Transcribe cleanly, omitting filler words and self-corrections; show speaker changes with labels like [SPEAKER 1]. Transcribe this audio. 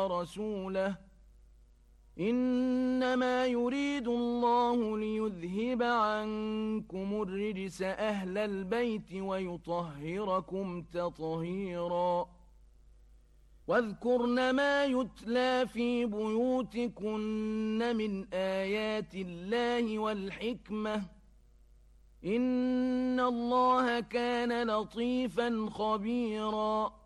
[SPEAKER 1] ورسوله إنما يريد الله ليذهب عنكم الرجس أهل البيت ويطهركم تطهيرا واذكرن ما يتلى في بيوتكن من آيات الله والحكمة إن الله كان لطيفا خبيرا